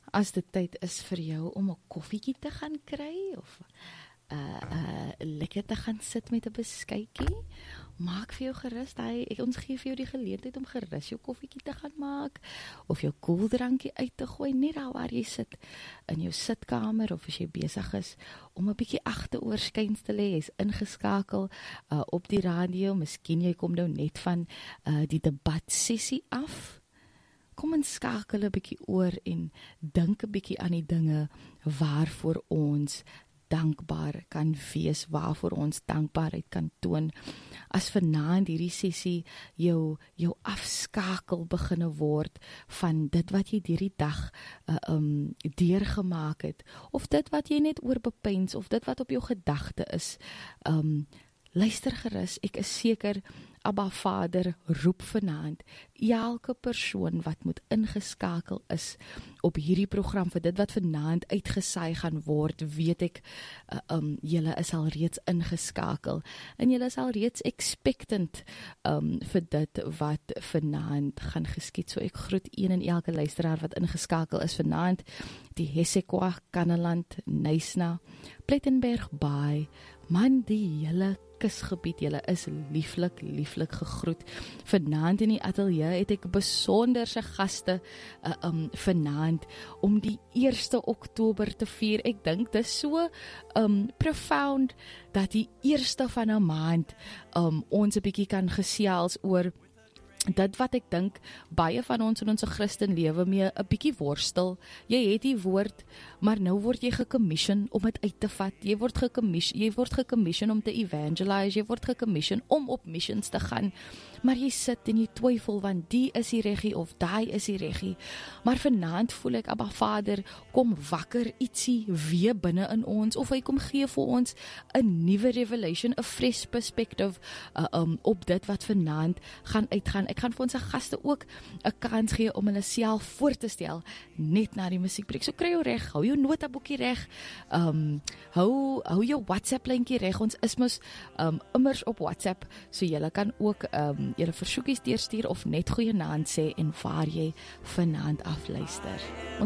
as dit tyd is vir jou om 'n koffietjie te gaan kry, of lekker te gaan sit met 'n beskuitjie, maak vir jou gerus, ons gee vir jou die geleentheid om gerus jou koffietjie te gaan maak, of jou koeldrankie uit te gooi, net daar waar jy sit, in jou sitkamer, of as jy besig is, om 'n bietjie agteroorskynst te lê, jy's ingeskakel op die radio, miskien jy kom nou net van die debatsessie af, kom en skakel 'n bietjie oor en dink 'n bietjie aan die dinge waarvoor ons dankbaar kan wees, waarvoor ons dankbaarheid kan toon. As vanaand hierdie sessie jou afskakel beginne word van dit wat jy hierdie dag deurgemaak het, of dit wat jy net oorbepyns, of dit wat op jou gedagte is, luister gerus, ek is seker, Abba Vader roep vanaand elke persoon wat moet ingeskakel is op hierdie program, vir dit wat vanaand uitgesaai gaan word, weet ek, julle is al reeds ingeskakel, en julle is al reeds expectant vir dit wat vanaand gaan geskied. So ek groet een en elke luisteraar wat ingeskakel is vanaand, die Hessequa, Kannaland, Knysna, Plettenberg Baai, man, die hele kusgebied, julle is lieflik gegroet. Vanaand in die ateljee het ek besonderse gaste vanaand om die 1 Oktober te vier. Ek dink dit is so profound dat die 1ste van 'n maand ons 'n bietjie kan gesels oor dit wat ek dink baie van ons in ons Christenlewe mee 'n bietjie worstel. Jy het die woord, maar nou word jy gecommission om dit uit te vat. Jy word gecommission om te evangelize, jy word gecommission om op missions te gaan. Maar jy sit en jy twyfel, want die is die reggie of daai is die reggie. Maar vanaand voel ek, Abba Vader, kom wakker ietsie weer binne in ons, of hy kom gee vir ons 'n nuwe revelation, 'n fresh perspective op dit wat vanaand gaan uitgaan. Ek gaan vir ons gaste ook 'n kans gee om hulle self voor te stel, net na die musiekbreek. So kry jou reg, hou jou notaboekie reg, hou jou WhatsApp-lyntjie reg. Ons is mos immers op WhatsApp, so julle kan ook julle versoekies deurstuur of net goeienaand sê en waar jy vanaand afluister.